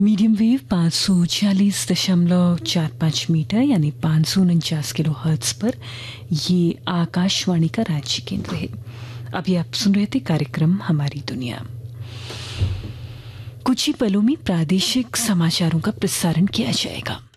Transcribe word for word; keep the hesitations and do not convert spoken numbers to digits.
Medium wave पाँच सौ छियालीस दशमलव चार पाँच मीटर यानी पाँच सौ उनचास किलो हर्ट्ज पर ये आकाशवाणी का राज्य केंद्र है। अभी आप सुन रहे थे कार्यक्रम हमारी दुनिया। कुछ ही पलों में प्रादेशिक समाचारों का प्रसारण किया जाएगा।